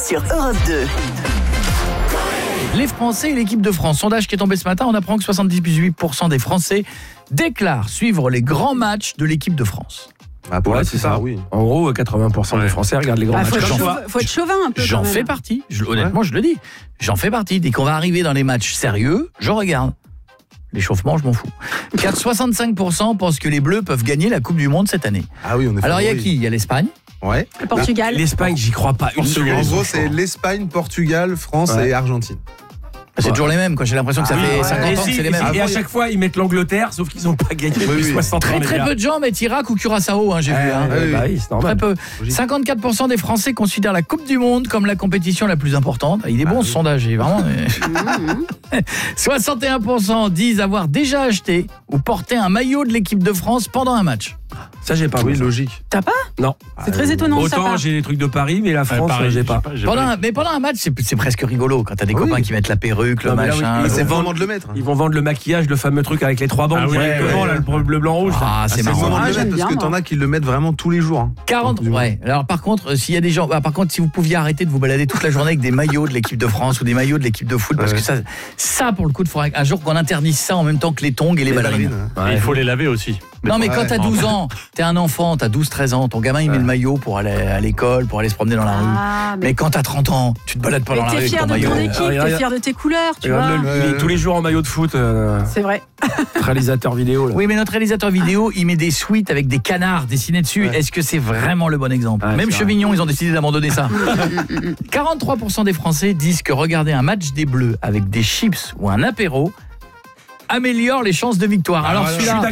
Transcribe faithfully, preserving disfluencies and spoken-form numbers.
sur Europe deux. Les Français et l'équipe de France. Sondage qui est tombé ce matin, on apprend que soixante-dix-huit pour cent des Français déclarent suivre les grands matchs de l'équipe de France. Ah, pour Ouais, là, c'est c'est ça, ça. oui. En gros, quatre-vingts pour cent Ouais. des Français regardent les grands Bah, matchs. faut, être J'en chauve- faut être chauvin un peu. J'en quand même. fais partie, je, honnêtement je le dis. J'en fais partie. Dès qu'on va arriver dans les matchs sérieux, je regarde. L'échauffement, je m'en fous. Car soixante-cinq pour cent pensent que les Bleus peuvent gagner la Coupe du Monde cette année. Ah oui, on est Alors il y a favoris. qui ? Il y a l'Espagne. Ouais. Le Portugal. L'Espagne, j'y crois pas une En seconde. gros, c'est l'Espagne, Portugal, France Ouais. et Argentine. C'est Ouais. toujours les mêmes, quoi. J'ai l'impression que ça Ah, fait ouais. cinquante Et, ans que si, c'est les et, mêmes. et à chaque fois, ils mettent l'Angleterre, sauf qu'ils n'ont pas gagné Oui, depuis oui. soixante ans. Très les très gars. peu de gens mettent Irak ou Curaçao, hein, j'ai vu. Hein. Euh, oui. bah oui, c'est Très normal. peu. Logique. cinquante-quatre pour cent des Français considèrent la Coupe du Monde comme la compétition la plus importante. Il est bon Ah, ce oui. sondage, il est vraiment. soixante et un pour cent disent avoir déjà acheté ou porté un maillot de l'équipe de France pendant un match. Ça, j'ai pas. Oui, moi, ça. logique. T'as pas Non. C'est très étonnant de sa Autant part. j'ai les trucs de Paris, mais la France, pareil, j'ai pas. j'ai Pendant un, mais pendant un match, c'est c'est presque rigolo quand t'as des Oui. copains qui mettent la perruque, le Non, mais là, oui, machin. ils Mais le- c'est vont le moment vendre- de le mettre. Ils vont vendre le maquillage, le fameux truc avec les trois bandes. Ah oui, directement, ouais, là, ouais. le bleu, blanc, rouge. là. Ah, c'est C'est le marrant. moment de Ah, le j'aime mettre parce bien, que t'en moi. as qui le mettent vraiment tous les jours. hein. quarante, ouais. Alors par contre, euh, s'il y a des gens, ah, par contre, si vous pouviez arrêter de vous balader toute la journée avec des maillots de l'équipe de France ou des maillots de l'équipe de foot, parce Ouais. que ça, ça pour le coup, il faudrait un jour qu'on interdise ça en même temps que les tongs et les, Les ballerines. ballerines, hein. Et il faut les laver aussi. Non mais quand Ouais. t'as douze ans, t'es un enfant, t'as douze treize ans, ton gamin il met Ouais. le maillot pour aller à l'école, pour aller se promener dans la rue. Ah, mais Mais quand t'as trente ans, tu te balades pas mais dans la rue t'es avec fier ton de maillot. ton équipe, Ah, t'es regarde. fier de tes couleurs, tu vois. Regarde-le, lui, il est tous les jours en maillot de foot, euh, C'est vrai. réalisateur vidéo. Là. Oui mais notre réalisateur vidéo, il met des suites avec des canards dessinés dessus. Ouais. Est-ce que c'est vraiment le bon exemple? Ouais, Même c'est Chevignon, ils ont décidé d'abandonner ça. quarante-trois pour cent des Français disent que regarder un match des Bleus avec des chips ou un apéro améliore les chances de victoire. Alors Ah, celui-là,